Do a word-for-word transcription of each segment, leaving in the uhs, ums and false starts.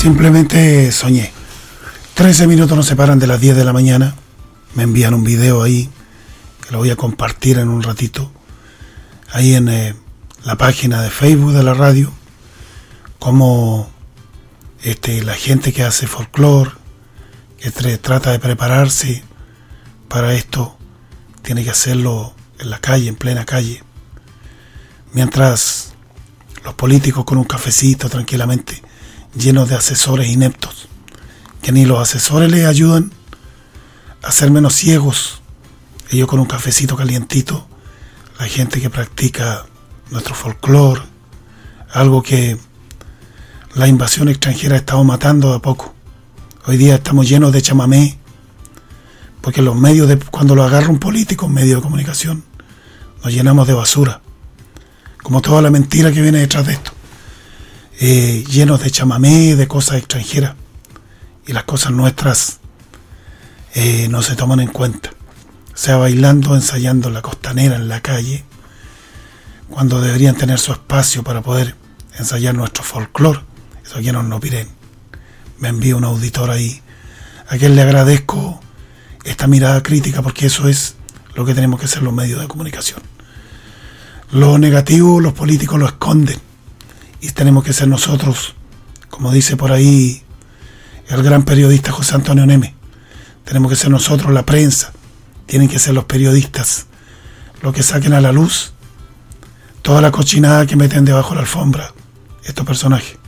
Simplemente soñé. trece minutos nos separan de las diez de la mañana. Me envían un video ahí, que lo voy a compartir en un ratito, ahí en eh, la página de Facebook de la radio, como este, la gente que hace folclore, que tre- trata de prepararse para esto, tiene que hacerlo en la calle, en plena calle, mientras los políticos con un cafecito tranquilamente, llenos de asesores ineptos, que ni los asesores les ayudan a ser menos ciegos. Ellos con un cafecito calientito, la gente que practica nuestro folclore, algo que la invasión extranjera ha estado matando de a poco. Hoy día estamos llenos de chamamé, porque los medios, de, cuando lo agarra un político, medio de comunicación, nos llenamos de basura, como toda la mentira que viene detrás de esto, eh, llenos de chamamé, de cosas extranjeras, y las cosas nuestras eh, no se toman en cuenta. O sea, bailando, ensayando en la costanera, en la calle, cuando deberían tener su espacio para poder ensayar nuestro folclore. Eso aquí no nos piden. Me envía un auditor ahí, a quien le agradezco esta mirada crítica, porque eso es lo que tenemos que hacer los medios de comunicación. Lo negativo los políticos lo esconden, y tenemos que ser nosotros, como dice por ahí el gran periodista José Antonio Neme, tenemos que ser nosotros, la prensa, tienen que ser los periodistas los que saquen a la luz toda la cochinada que meten debajo de la alfombra estos personajes.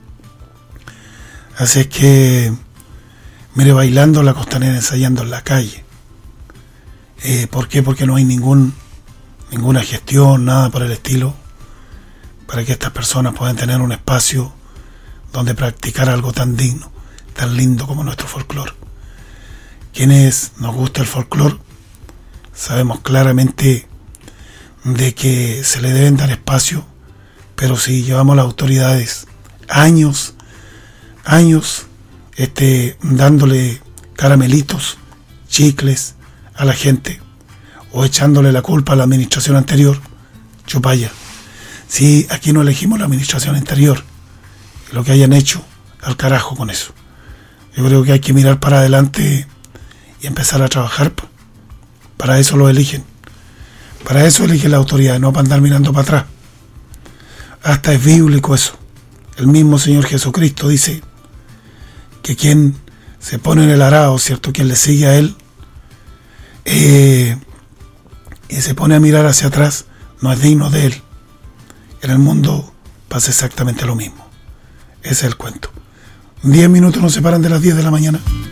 Así es que, mire, bailando en la costanera, ensayando en la calle. Eh, ¿Por qué? Porque no hay ningún ninguna gestión, nada por el estilo, para que estas personas puedan tener un espacio donde practicar algo tan digno, tan lindo como nuestro folclore. Quienes nos gusta el folclore, sabemos claramente de que se le deben dar espacio, pero si llevamos las autoridades años, años, este, dándole caramelitos, chicles a la gente, o echándole la culpa a la administración anterior, chupalla. Si aquí no elegimos la administración anterior, lo que hayan hecho, al carajo con eso. Yo creo que hay que mirar para adelante y empezar a trabajar. Para eso lo eligen. Para eso eligen la autoridad, no para andar mirando para atrás. Hasta es bíblico eso. El mismo Señor Jesucristo dice que quien se pone en el arado, ¿cierto? Quien le sigue a Él, eh, y se pone a mirar hacia atrás, no es digno de Él. En el mundo pasa exactamente lo mismo. Ese es el cuento. Diez minutos nos separan de las diez de la mañana.